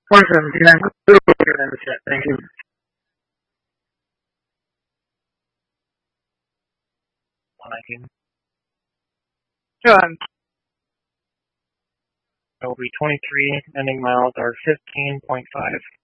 417, I'm in the chat. Thank you. John. It will be 23, ending miles are 15.5.